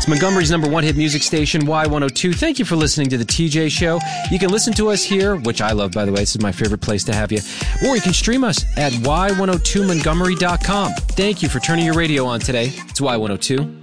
It's Montgomery's number one hit music station, Y102. Thank you for listening to The TJ Show. You can listen to us here, which I love, by the way. This is my favorite place to have you. Or you can stream us at y102montgomery.com. Thank you for turning your radio on today. It's Y102.